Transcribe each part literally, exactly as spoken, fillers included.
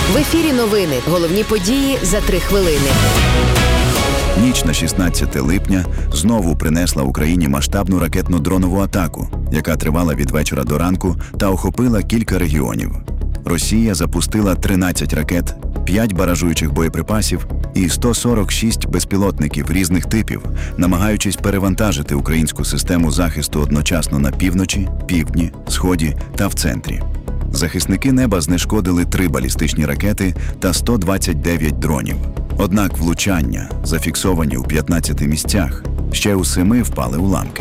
В ефірі новини. Головні події за три хвилини. Ніч на шістнадцяте липня знову принесла Україні масштабну ракетно-дронову атаку, яка тривала від вечора до ранку та охопила кілька регіонів. Росія запустила тринадцять ракет, п'ять баражуючих боєприпасів і сто сорок шість безпілотників різних типів, намагаючись перевантажити українську систему захисту одночасно на півночі, півдні, сході та в центрі. Захисники неба знешкодили три балістичні ракети та сто двадцять дев'ять дронів. Однак влучання, зафіксовані у п'ятнадцяти місцях, ще у семи впали уламки.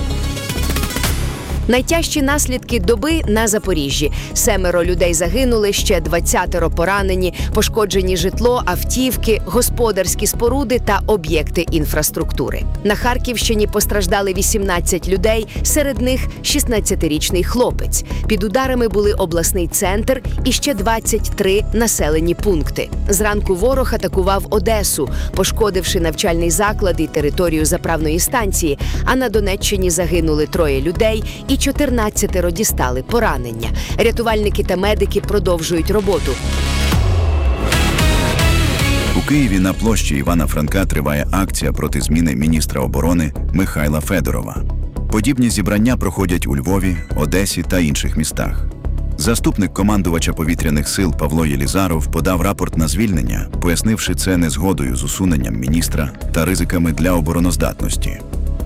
Найтяжчі наслідки доби на Запоріжжі. Семеро людей загинули, ще двадцятеро поранені, пошкоджені житло, автівки, господарські споруди та об'єкти інфраструктури. На Харківщині постраждали вісімнадцять людей, серед них шістнадцятирічний хлопець. Під ударами були обласний центр і ще двадцять три населені пункти. Зранку ворог атакував Одесу, пошкодивши навчальний заклад і територію заправної станції, а на Донеччині загинули троє людей і чотирнадцятеро дістали поранення. Рятувальники та медики продовжують роботу. У Києві на площі Івана Франка триває акція проти зміни міністра оборони Михайла Федорова. Подібні зібрання проходять у Львові, Одесі та інших містах. Заступник командувача повітряних сил Павло Єлізаров подав рапорт на звільнення, пояснивши це незгодою з усуненням міністра та ризиками для обороноздатності.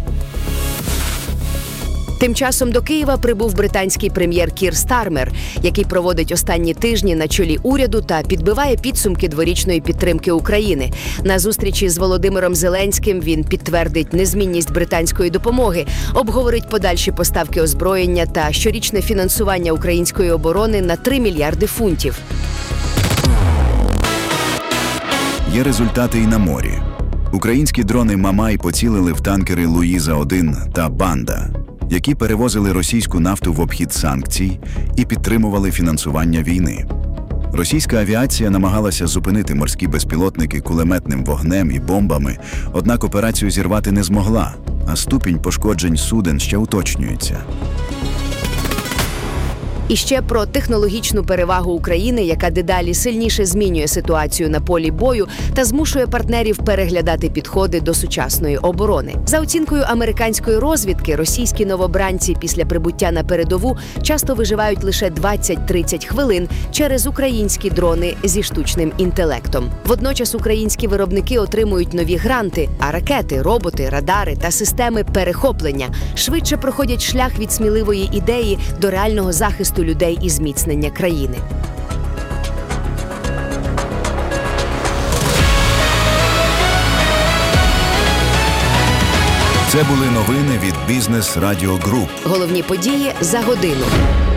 Тим часом до Києва прибув британський прем'єр Кір Стармер, який проводить останні тижні на чолі уряду та підбиває підсумки дворічної підтримки України. На зустрічі з Володимиром Зеленським він підтвердить незмінність британської допомоги, обговорить подальші поставки озброєння та щорічне фінансування української оборони на три мільярди фунтів. Є результати і на морі. Українські дрони «Мамай» поцілили в танкери «Луїза один» та «Банда», які перевозили російську нафту в обхід санкцій і підтримували фінансування війни. Російська авіація намагалася зупинити морські безпілотники кулеметним вогнем і бомбами, однак операцію зірвати не змогла, а ступінь пошкоджень суден ще уточнюється. І ще про технологічну перевагу України, яка дедалі сильніше змінює ситуацію на полі бою та змушує партнерів переглядати підходи до сучасної оборони. За оцінкою американської розвідки, російські новобранці після прибуття на передову часто виживають лише двадцять-тридцять хвилин через українські дрони зі штучним інтелектом. Водночас українські виробники отримують нові гранти, а ракети, роботи, радари та системи перехоплення швидше проходять шлях від сміливої ідеї до реального захисту людей і зміцнення країни. Це були новини від Бізнес Радіо Груп. Головні події за годину.